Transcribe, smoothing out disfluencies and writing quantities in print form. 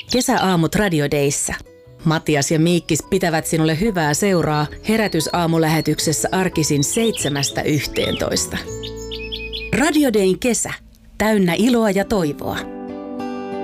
Kesäaamut Radio Dayssä. Matias ja Miikkis pitävät sinulle hyvää seuraa Herätysaamulähetyksessä arkisin 7–11. Radio Dayn kesä. Täynnä iloa ja toivoa.